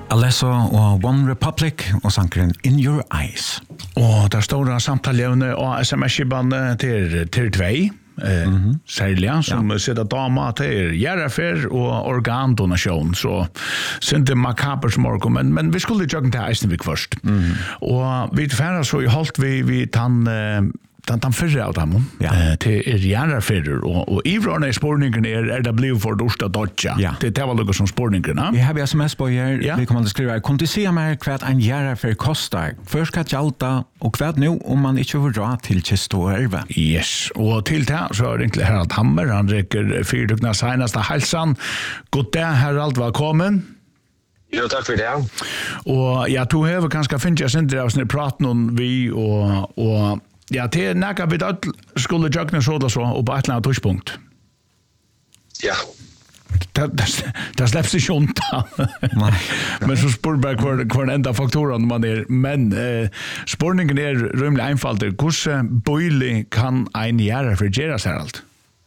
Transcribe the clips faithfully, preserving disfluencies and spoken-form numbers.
Alesso og One Republic og sankeren In Your Eyes. Og der står det samtalevne og sms-skibane til, til tvei. Eh, mm-hmm. Særlig, som ja. Sitter dama til gjerrafer og organdonasjon, så synes det makaber som organ, men, men vi skulle ikke til Eisenvik først. Mm-hmm. Og vi tilfæra så holdt vi, vi tann eh, den den förra av dem ja. eh, till er järnfärder och och ivrarna i spårningen är är det blev för dorsta dotcha ja. det det var något som spårningarna vi har sms på er ja. Vi kommer att skriva kan du se mer kvart en järnfär kostar först ska jalta och kvart nu om man inte får dra till Kistorva yes och till det så är det egentligen Harald Hammer han räcker fyrdugna senaste hälsan god dag Harald välkommen. Jo, takk for det. Och jag tog över ganska fint jag sen det av såna praten om vi och och ja, det er nækka vi da skulle jøkne sådana så og på et eller annet touchpunkt. Ja. Det, det, det slipper seg ikke unta. Men så spør bare hver, hver enda faktoren man er. Men eh, spørningen er rymlig einfalder. Hvordan bøylig kan en gjøre for gjøre seg alt?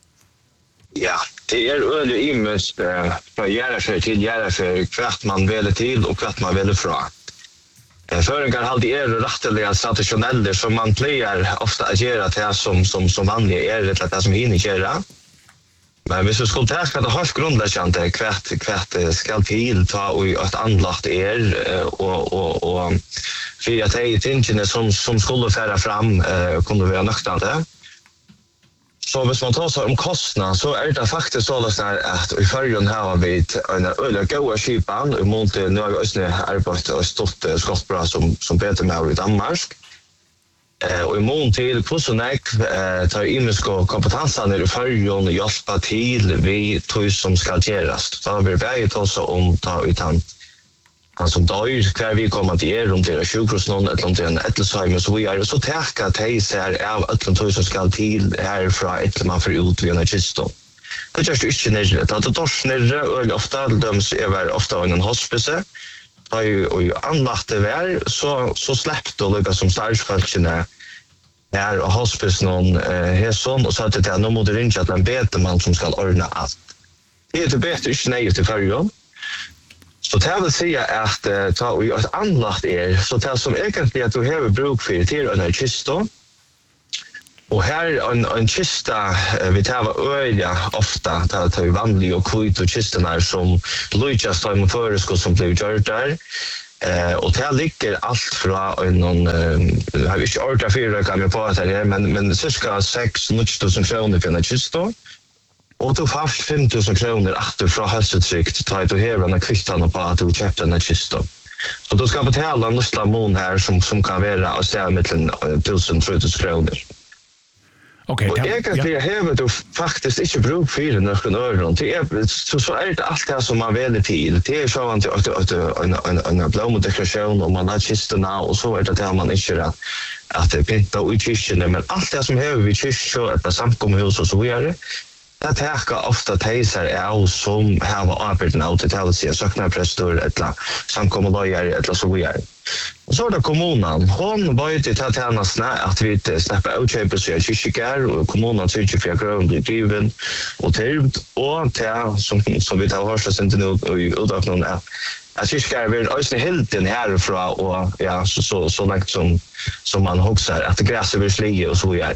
Ja, det er øyelig imens eh, fra gjøre seg til gjøre seg hvert man velger til og hvert man velger fra. Föringar alltid är rätteliga traditionella som man plejer ofta att göra det som som som vanligt är det det som hinner göra. Men hvis vi skulle ta ska det helt grundläggande kvärt kvärt ska till ta och ett anlagt är och och och för att det är som som skulle föra fram kunde vi ha nöktande. Så hvis man tar seg om kostnader, så er det faktisk så at i førjen har vi en øyelig gode skipan, i mån til nå har vi også arbeidet og stått skottbra som, som Peter med i Danmark. Eh, og i mån til hvordan jeg eh, tar imenske kompetanser i førjen og hjelper til vi tog som skal gjøres. Da har vi beget også om ta ut han han som dør, hver vi kommer til er, om det er sjukhusen, eller om det er en etelsheim, og så videre. Så tenker jeg at jeg ser av etelen som skal til herfra etter man får ut ved en kiste. Det gjør det ikke nærmere. Det er dårs nærmere, og ofte døms er ofte av en hospice. Da jeg anlagt det vær, så, så slipper det å lykke som startsfølgene her og hospice noen her sånn, og så er det til at nå må det ringe at en betemann som skal ordne alt. Det er det bedre ikke nøye til førjen. Så det vill säga att uh, ta och ett anlagt är så det som egentligen att du har bruk för till en kista. Och här en en kista uh, vi tar öliga ofta tar tar vi vanlig och kvitt och kistorna som Lucas tar med förskott som blev gjort där. Eh och det ligger allt från någon uh, har vi inte ordat för det kan jag på att det men men cirka sex tusen kronor för en kista. Och du får fem tusen kronor efter från hälsotryck ta du här en kvittan på att du köpte en kista. Så du ska betala en lilla mån här som som kan vara och säga mellan tusen tre tusen kronor. Okej, okay, jag kan säga här du faktiskt inte bruk för den någon öron. Det är så så är det allt det som man väljer till. Det är så att att en en en blomdekoration och man har kistorna och så är det där man inte rätt att det pinta ut kistorna men allt det som har vi kistor att samkomhus och så vidare. Det tackar ofta tejsar är som har arbetat out till att se sakna präster eller samkomlojare eller så vidare. Och så är det kommunen. Hon var ju till att tjäna snä att vi släpper ut köpa sig kyrkor och kommunen tycker för grön blir driven och till och till som som vi tar hörs sen till nu utåt någon är att kyrkor vill ösna helt den härifrån och ja så så så långt som som man hoxar att gräset vill slige och så vidare.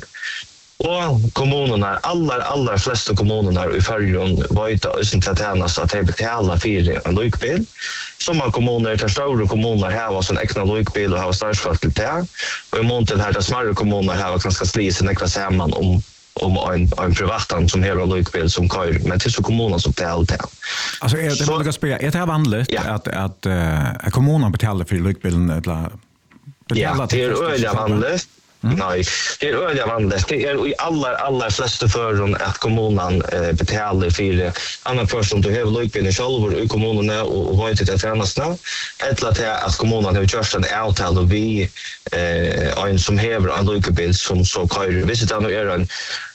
Och kommunerna, alla alla flesta kommunerna i Färjön vet att sin tjänst att det betalar för en lykbil. Som har kommuner, där stora kommuner har sån egna lykbil och har startfart till det. Och i mån till här där små kommuner har ganska slits en klass samman om om en en privatanställd som har lykbil som kör men till så kommuner som betalar det. Alltså är det något spela är det vanligt ja. att att uh, kommunen betalar för lykbilen eller betalar till det är öliga vanligt. Mm. Nej, det är öliga vanligt. Det är i alla alla flesta föron att kommunen eh, betalar för det. Annan för som du har lykbilen själv i kommunen och vad det är tjänast nu. Eller att att kommunen har gjort en avtal och vi eh en som har en lykbil som så kör visst att nu är en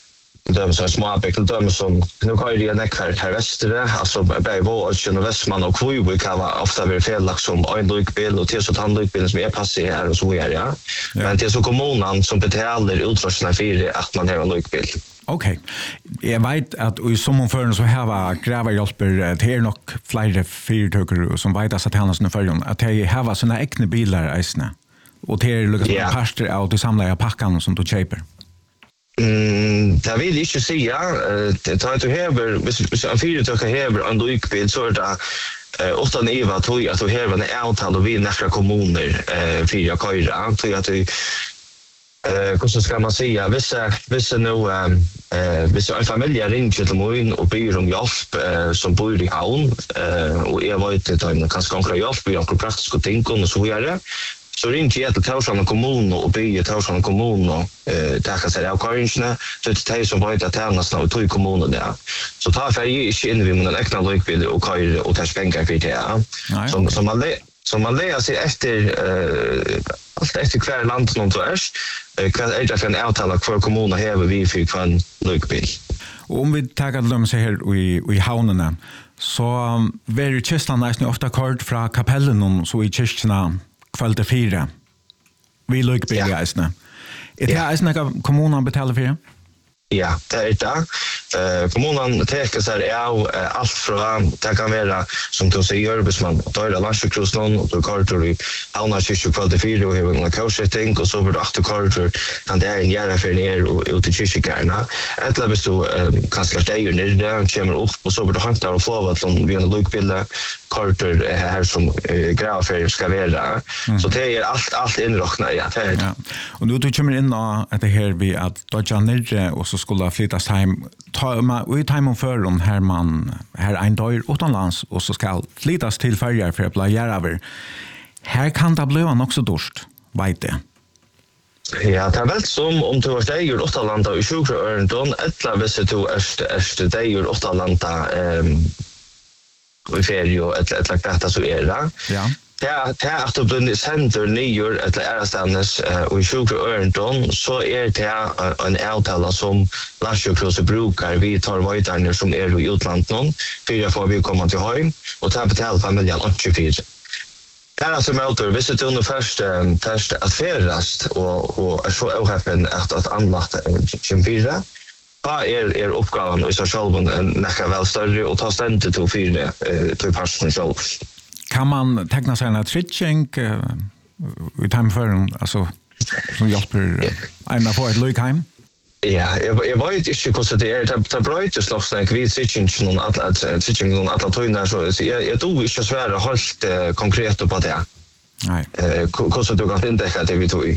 de som små bäckar de som nu kör det en ekvar här väster alltså bei var och Västman och Kvöby kan vara ofta väl fel som en lykbil och till så att lykbilen som är passé här och så är ja. Men det är så kommunen som betalar utrustningen för att man har en lykbil. Okej. Jag vet att i sommarfören så här var grävarhjälper det är nog flera fyrtöker som vet att han har förjon att det har var såna egna bilar isna. Och det är liksom yeah. parter av de samlade packarna som du köper. Mm, det vill inte säga det tar du häver hvis en fyrtöker häver en lykbil så är det Uh, ofta neva tog att du häver en avtal och vi nästa kommuner uh, fyra köra tog att du uh, hur ska man säga vissa vissa nu uh, uh, vissa en familj ringer till mig och ber om hjälp uh, som bor i havn uh, och jag var ute till en kanske konkret hjälp vi har praktiska ting och så vidare. Så ringer jag till Torshamn kommun och ber Torshamn kommun och eh tacka sig av korringsna så det är som vet att han snart tog kommunen där. Så tar för ju inte in vi med en extra lojbil och kör och tar pengar för det. Som som man som man läser sig efter eh efter kvar land någon så är kan är det för en avtal för kommunen här vi för kvar lojbil. Och om vi tar att lämna sig här i i havnen så um, very chestan nästan ofta kort från kapellen så i kyrkorna kvällte fyra. Vi lukk billig ja. eisne. Er det ja. eisne kommunen betaler for? Ja, det er det. Uh, kommunen teker seg av uh, alt fra, det kan være, som du sier, hvis man tar av landsjøkrosen, og du karter i havna kyrkje kvällte fyra, og har en kårsetting, og så blir det akter karter, kan det er en gjerne for ned og ut i kyrkjekærne. Etter hvis du uh, kanskje steier nere, kommer opp, og så blir det hantar og flåvat, som vi har en lukkbilde, karter här som uh, gravfärg ska vara. Mm. Så det är allt allt inrocknat ja. Det är ja. Och nu du kommer in att det här vi att dodja ner och så skulle flyttas hem ta man ut hem för om här man här en dag utomlands och så ska flyttas till färger för att bli över. Här kan det bli också dåst, vet det. Ja, det er vel som om du har deier åttalanda i sjukreørendon, etla hvis du er deier åttalanda i ferie og et eller annet så er det. Ja. Det er at du blir sender nyer et eller annet stendes og i sjukreørendon, så er det en avtale som landsjukroser brukar. Vi tar vajtarner som er i utlandet, for får vi komma til høy, og ta betale familjen tjugofyra. Det er altså møter, hvis du under først først at ferast og, og er så avheppen at, at anlagt tjugofyra, da er, er oppgaven i seg selv nekka vel større og ta stendet til fire til personen selv. Kan man tegna seg en tritjeng uh, i timeføren, altså som hjelper en å få et løykheim? Ja, jeg, jeg vet ikke hvordan det er. Det, det brøytes nok sånn vi tritjeng noen alle tøyner, så jeg, jeg tror ikke svære helt uh, konkret på det. Nei. Uh, hvordan du kan inndekka det vi tog i.